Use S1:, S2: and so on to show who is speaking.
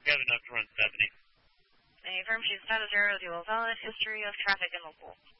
S1: have enough to run 70.
S2: A firm she's status 0, dual valid, history of traffic in local.